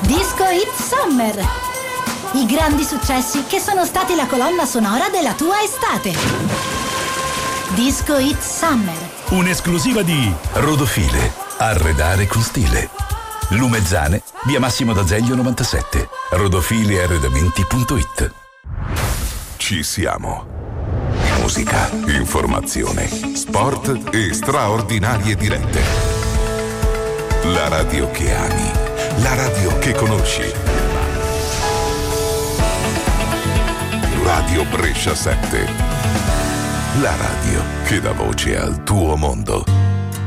Disco Hit Summer. I grandi successi che sono stati la colonna sonora della tua estate. Disco Hit Summer. Un'esclusiva di Rodofile. Arredare con stile. Lumezzane, via Massimo d'Azeglio 97. rodofilearredamenti.it. Ci siamo. Musica, informazione, sport e straordinarie dirette. La radio che ami, la radio che conosci. Radio Brescia 7. La radio che dà voce al tuo mondo.